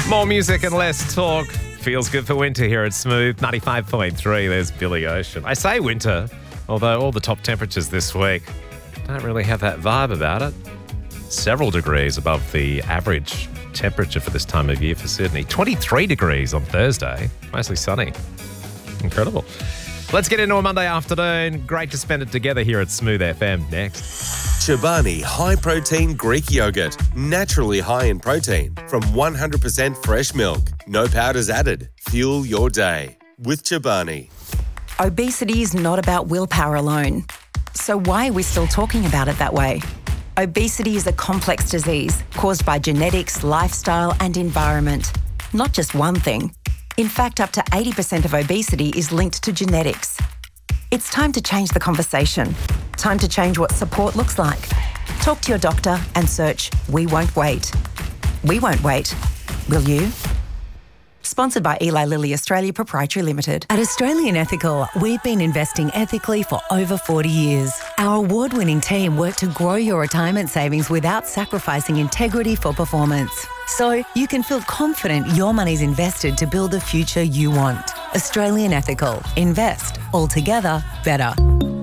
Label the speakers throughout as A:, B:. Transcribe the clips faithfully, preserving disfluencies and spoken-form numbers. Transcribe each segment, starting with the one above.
A: More music and less talk. Feels good for winter here at Smooth ninety-five point three. There's Billy Ocean. I say winter, although all the top temperatures this week don't really have that vibe about it. Several degrees above the average temperature for this time of year for Sydney. twenty-three degrees on Thursday. Mostly sunny. Incredible. Let's get into a Monday afternoon. Great to spend it together here at Smooth F M next.
B: Chobani High Protein Greek Yogurt. Naturally high in protein from one hundred percent fresh milk. No powders added. Fuel your day with Chobani.
C: Obesity is not about willpower alone. So why are we still talking about it that way? Obesity is a complex disease caused by genetics, lifestyle and environment. Not just one thing. In fact, up to eighty percent of obesity is linked to genetics. It's time to change the conversation. Time to change what support looks like. Talk to your doctor and search We Won't Wait. We won't wait. Will you? Sponsored by Eli Lilly Australia Proprietary Limited.
D: At Australian Ethical, we've been investing ethically for over forty years. Our award-winning team work to grow your retirement savings without sacrificing integrity for performance. So you can feel confident your money's invested to build the future you want. Australian Ethical. Invest. Altogether better.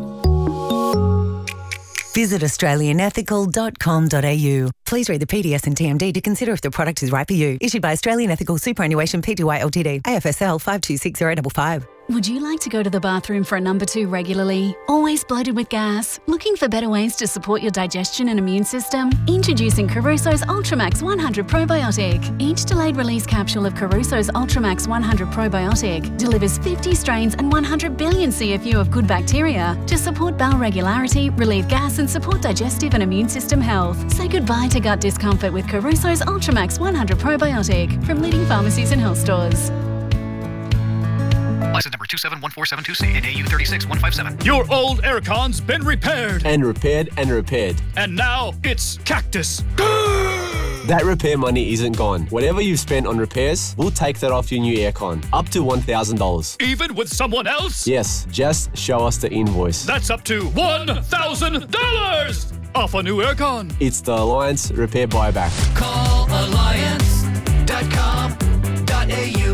D: Visit australian ethical dot com dot a u. Please read the P D S and T M D to consider if the product is right for you. Issued by Australian Ethical Superannuation Pty Ltd. A F S L five two six zero five five.
E: Would you like to go to the bathroom for a number two regularly? Always bloated with gas? Looking for better ways to support your digestion and immune system? Introducing Caruso's Ultramax one hundred Probiotic. Each delayed release capsule of Caruso's Ultramax one hundred Probiotic delivers fifty strains and one hundred billion C F U of good bacteria to support bowel regularity, relieve gas and support digestive and immune system health. Say goodbye to gut discomfort with Caruso's Ultramax one hundred Probiotic from leading pharmacies and health stores.
F: License number two seven one four seven two C and A U three six one five seven.
G: Your old aircon's been repaired.
H: And repaired and repaired.
G: And now it's Cactus.
H: That repair money isn't gone. Whatever you've spent on repairs, we'll take that off your new aircon. Up to one thousand dollars.
G: Even with someone else?
H: Yes, just show us the invoice.
G: That's up to one thousand dollars off a new aircon.
H: It's the Alliance Repair Buyback.
I: Call alliance dot com dot a u.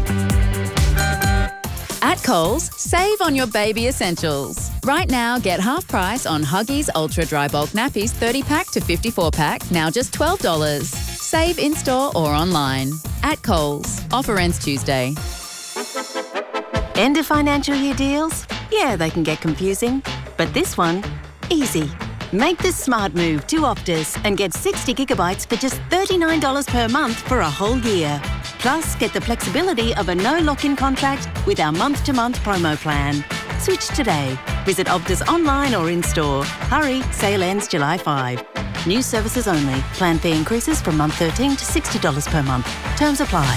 J: At Coles, save on your baby essentials. Right now, get half price on Huggies Ultra Dry Bulk Nappies thirty pack to fifty-four pack, now just twelve dollars. Save in-store or online. At Coles. Offer ends Tuesday.
K: End of financial year deals? Yeah, they can get confusing. But this one, easy. Make the smart move to Optus and get sixty gigabytes for just thirty-nine dollars per month for a whole year. Plus, get the flexibility of a no lock-in contract with our month-to-month promo plan. Switch today. Visit Optus online or in-store. Hurry, sale ends July fifth. New services only. Plan fee increases from month thirteen to sixty dollars per month. Terms apply.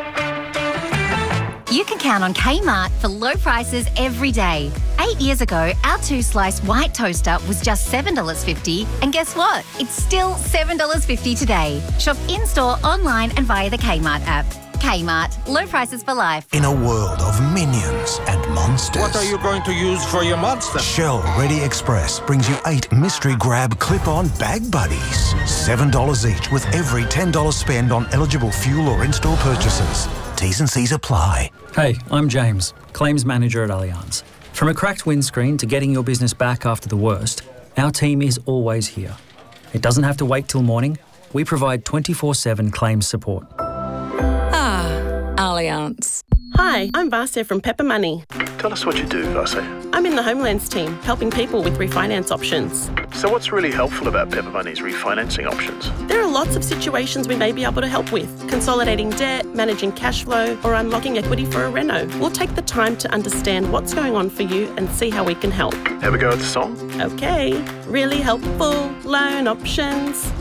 L: You can count on Kmart for low prices every day. Eight years ago, our two-slice white toaster was just seven dollars fifty, and guess what? It's still seven dollars fifty today. Shop in-store, online and via the Kmart app. Kmart, low prices for life.
M: In a world of minions and monsters.
N: What are you going to use for your monster?
M: Shell Ready Express brings you eight mystery grab clip-on bag buddies. seven dollars each with every ten dollars spend on eligible fuel or in-store purchases. T's and C's apply.
O: Hey, I'm James, Claims Manager at Allianz. From a cracked windscreen to getting your business back after the worst, our team is always here. It doesn't have to wait till morning. We provide twenty-four seven claims support.
P: Ah, Allianz.
Q: Hi, I'm Vasya from Pepper Money.
R: Tell us what you do, Vasya.
Q: I'm in the Homelands team, helping people with refinance options.
R: So what's really helpful about Pepper Money's refinancing options?
Q: There are lots of situations we may be able to help with. Consolidating debt, managing cash flow, or unlocking equity for a reno. We'll take the time to understand what's going on for you and see how we can help.
R: Have a go at the song?
Q: Okay. Really helpful loan options.